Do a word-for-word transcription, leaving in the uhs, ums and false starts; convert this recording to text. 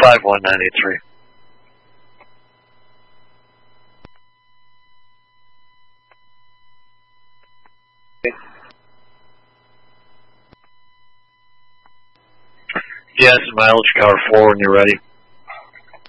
five one nine eight three. Yes, mileage car four when you're ready.